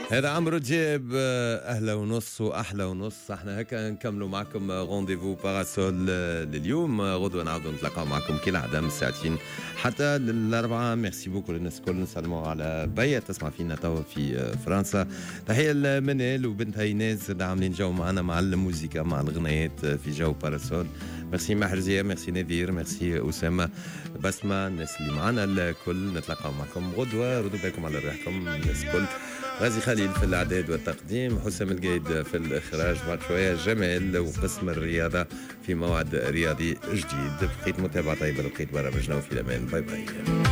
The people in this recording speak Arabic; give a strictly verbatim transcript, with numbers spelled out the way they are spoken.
هذا عمرو دياب، اهلا ونص واحلى ونص. احنا هكا نكملوا معكم رونديفو باراسول لليوم. غدوه نعاودوا نتلاقاو معكم كالعاده من الساعتين حتى للاربعه. ميرسي بوكو للناس الكل. نسلموا على بيا تسمع فينا توا في فرنسا. تحيه لمنال وبنتها ايناز اللي عاملين جو معنا مع الموسيقى مع الغنايات في جو باراسول. ميرسي محرزيه، ميرسي نذير، ميرسي اسامه، بسمه، الناس اللي معنا الكل. نتلاقاو معكم غدوه. ردوا بالكم على روحكم الناس الكل. غازي خليل في الإعداد والتقديم، حسام القايد في الإخراج، بعد شوية جمال وقسم الرياضة في موعد رياضي جديد. بقيت متابعة طيبة، بقيت برامجنا وفي الأمان. باي باي.